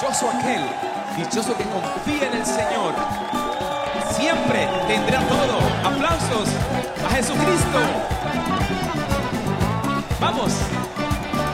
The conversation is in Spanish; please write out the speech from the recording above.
Dichoso aquel, dichoso que confía en el Señor. Siempre tendrá todo. Aplausos a Jesucristo.